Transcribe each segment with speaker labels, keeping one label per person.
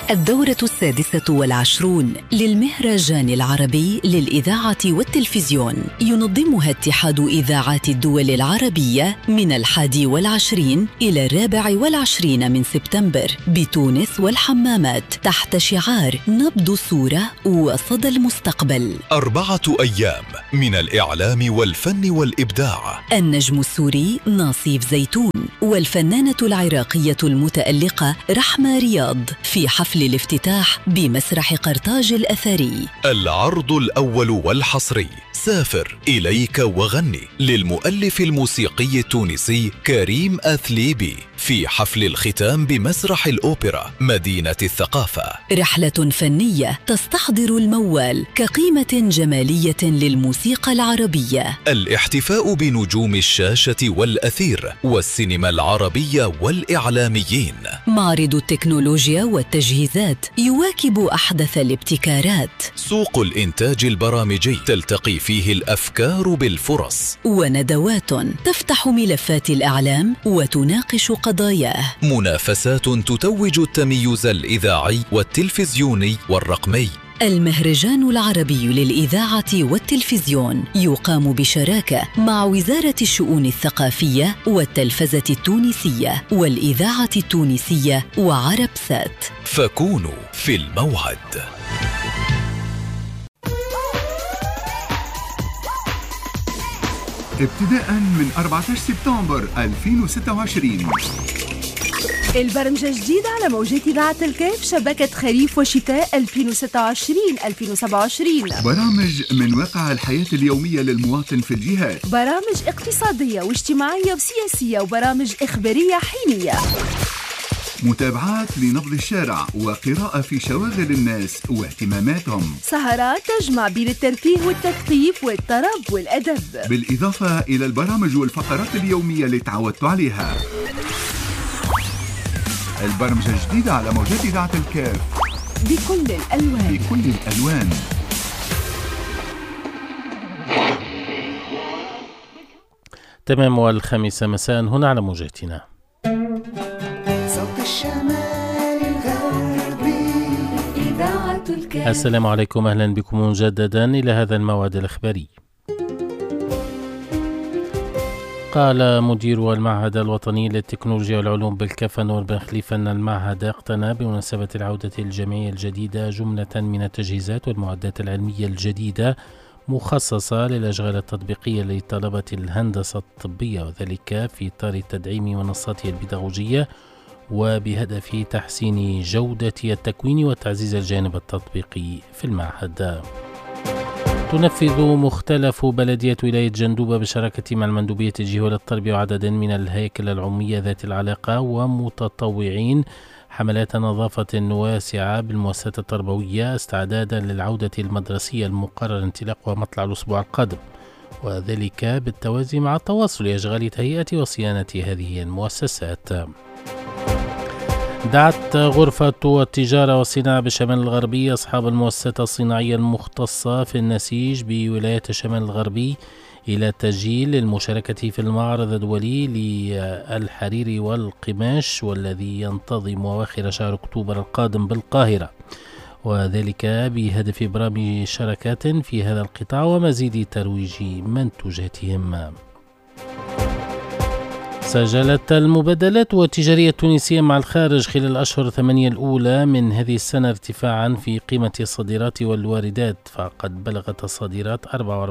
Speaker 1: الدورة 26 للمهرجان العربي للإذاعة والتلفزيون ينظمها اتحاد إذاعات الدول العربية من 21 إلى 24 من سبتمبر بتونس والحمامات تحت شعار نبض الصورة وصدى المستقبل.
Speaker 2: 4 أيام من الإعلام والفن والإبداع.
Speaker 1: النجم السوري ناصيف زيتون والفنانة العراقية المتألقة رحمة رياض في حفل الافتتاح بمسرح قرطاج الأثري.
Speaker 2: العرض الأول والحصري سافر إليك وغني للمؤلف الموسيقي التونسي كريم أثليبي في حفل الختام بمسرح الأوبرا مدينة الثقافة.
Speaker 1: رحلة فنية تستحضر الموال كقيمة جمالية للموسيقى العربية.
Speaker 2: الاحتفاء بنجوم الشاشة والأثير والسينما العربية والإعلاميين.
Speaker 1: معرض التكنولوجيا والتجهيزات يواكب أحدث الابتكارات.
Speaker 2: سوق الإنتاج البرامجي تلتقي فيه الأفكار بالفرص.
Speaker 1: وندوات تفتح ملفات الإعلام وتناقش قضاياه.
Speaker 2: منافسات تتوج التميز الإذاعي والتلفزيوني والرقمي.
Speaker 1: المهرجان العربي للإذاعة والتلفزيون يقام بشراكة مع وزارة الشؤون الثقافية والتلفزة التونسية والإذاعة التونسية وعرب سات.
Speaker 2: فكونوا في الموعد.
Speaker 3: ابتداء من 14 سبتمبر 2026
Speaker 4: البرمجة جديدة على موجات إذاعة الكيف شبكة خريف وشتاء 2026-2027.
Speaker 3: برامج من واقع الحياة اليومية للمواطن في الجهات.
Speaker 4: برامج اقتصادية واجتماعية وسياسية وبرامج إخبارية حينية.
Speaker 3: متابعات لنبض الشارع وقراءة في شواغل الناس واهتماماتهم.
Speaker 4: سهرات تجمع بين الترفيه والتثقيف والطرب والأدب،
Speaker 3: بالإضافة إلى البرامج والفقرات اليومية اللي تعودتوا عليها. البرمجة الجديدة على موجات إذاعة الكيف
Speaker 4: بكل الألوان.
Speaker 5: تمام. والخامسة مساء هنا على موجاتنا.
Speaker 6: صوت الشمال الغربي إذاعة الكيف.
Speaker 5: السلام عليكم، أهلا بكم مجددا إلى هذا الموعد الإخباري. قال مدير المعهد الوطني للتكنولوجيا والعلوم بالكفا نور بن خليفة أن المعهد اقتنى بمناسبة العودة الجامعية الجديدة جملة من التجهيزات والمعدات العلمية الجديدة مخصصة للأشغال التطبيقية لطلبة الهندسة الطبية، وذلك في إطار تدعيم منصاته البيداغوجية وبهدف تحسين جودة التكوين وتعزيز الجانب التطبيقي في المعهد. تنفذ مختلف بلدية ولاية جندوبة بشراكة مع المندوبية الجهوية للتربية وعدد من الهيكل العمومية ذات العلاقة ومتطوعين حملات نظافة واسعة بالمؤسسات التربوية استعدادا للعودة المدرسية المقرر انطلاقها مطلع الأسبوع القادم، وذلك بالتوازي مع التواصل لأشغال تهيئة وصيانة هذه المؤسسات. دعت غرفة التجارة والصناعة بالشمال الغربي أصحاب المؤسسات الصناعية المختصة في النسيج بولاية الشمال الغربي إلى تسجيل المشاركة في المعرض الدولي للحرير والقماش والذي ينتظم أواخر شهر أكتوبر القادم بالقاهرة، وذلك بهدف إبرام شركات في هذا القطاع ومزيد ترويج منتوجاتهم. سجلت المبادلات التجارية التونسية مع الخارج خلال الأشهر 8 الأولى من هذه السنة ارتفاعا في قيمة الصادرات والواردات، فقد بلغت الصادرات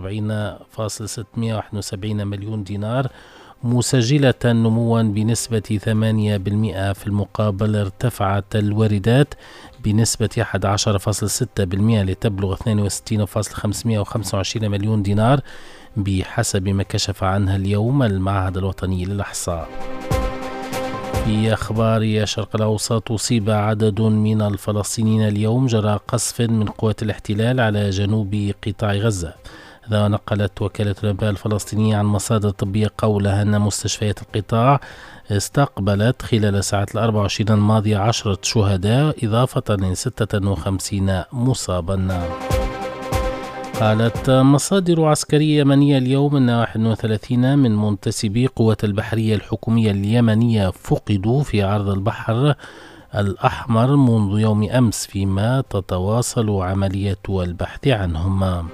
Speaker 5: 44.671 مليون دينار مسجلة نموا بنسبة 8%، في المقابل ارتفعت الواردات بنسبة 11.6% لتبلغ 62.525 مليون دينار بحسب ما كشف عنها اليوم المعهد الوطني للإحصاء. في أخبار الشرق الأوسط، أصيب عدد من الفلسطينيين اليوم جراء قصف من قوات الاحتلال على جنوب قطاع غزة. هذا نقلت وكالة الأنباء الفلسطينية عن مصادر طبية قولها أن مستشفيات القطاع استقبلت خلال الساعات 24 الماضية 10 شهداء إضافة ل 56 مصابا. قالت مصادر عسكرية يمنية اليوم أن 31 من منتسبي قوة البحرية الحكومية اليمنية فقدوا في عرض البحر الأحمر منذ يوم أمس، فيما تتواصل عملية البحث عنهم.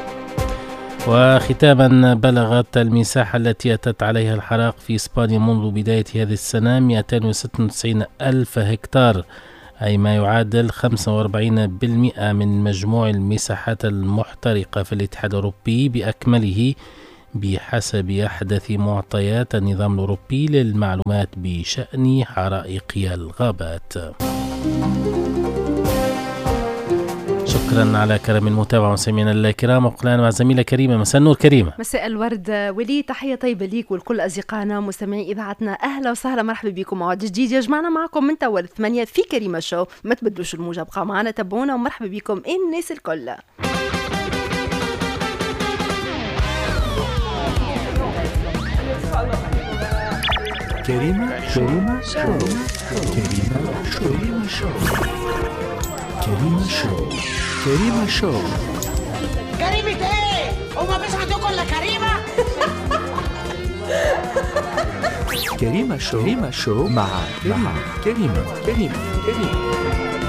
Speaker 5: وختاما، بلغت المساحة التي أتت عليها الحرائق في إسبانيا منذ بداية هذه السنة 296 ألف هكتار، أي ما يعادل 45% من مجموع المساحات المحترقة في الاتحاد الأوروبي بأكمله، بحسب أحدث معطيات النظام الأوروبي للمعلومات بشأن حرائق الغابات. شكرا على كرم المتابعة مستمعينا الكرام، وقلنا مع زميلة كريمة. مساء النور كريمة.
Speaker 4: مساء الورد ولي، تحية طيبة ليك ولكل أصدقائنا مستمعي إذاعتنا. أهلا وسهلا، مرحبا بكم موعد جديد يجمعنا معكم من توا 8 في كريمة شو. ما تبدلوش الموجة، بقى معنا، تابعونا، ومرحبا بكم الناس الكل.
Speaker 7: كريمة شو. كريمة شو. كريمة شو. كريمة شو. كريمة شو.
Speaker 8: كريمة ايه؟ وما فيش عندكم الا كريمة؟
Speaker 7: كريمة شو. كريمة شو مع كريمة.